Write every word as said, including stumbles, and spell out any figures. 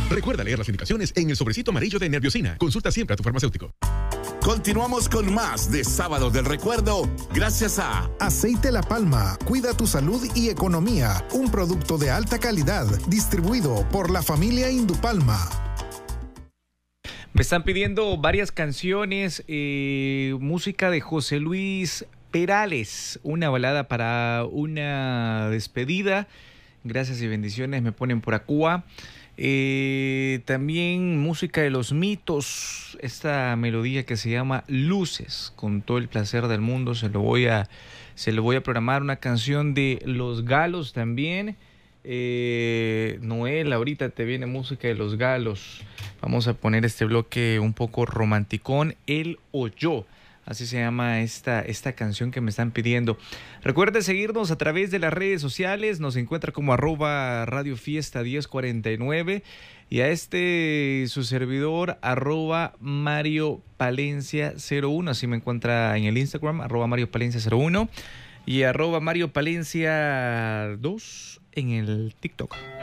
Recuerda leer las indicaciones en el sobrecito amarillo de Nerviosina. Consulta siempre a tu farmacéutico. Continuamos con más de Sábado del Recuerdo, gracias a Aceite La Palma, cuida tu salud y economía. Un producto de alta calidad, distribuido por la familia Indupalma. Me están pidiendo varias canciones, eh, música de José Luis Perales, una balada para una despedida. Gracias y bendiciones, me ponen por Acúa. Eh, también música de Los Mitos, esta melodía que se llama Luces, con todo el placer del mundo se lo voy a, se lo voy a programar. Una canción de Los Galos también. eh, Noel, ahorita te viene música de Los Galos. Vamos a poner este bloque un poco romanticón, Él o Yo. Así se llama esta, esta canción que me están pidiendo. Recuerde seguirnos a través de las redes sociales. Nos encuentra como arroba Radio Fiesta diez cuarenta y nueve. Y a este, su servidor, arroba Mario Palencia cero uno. Así me encuentra en el Instagram, arroba Mario Palencia cero uno. Y arroba Mario Palencia dos en el TikTok.